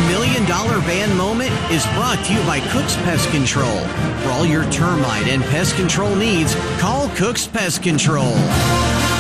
Million Dollar Van moment is brought to you by Cook's Pest Control. For all your termite and pest control needs, call Cook's Pest Control.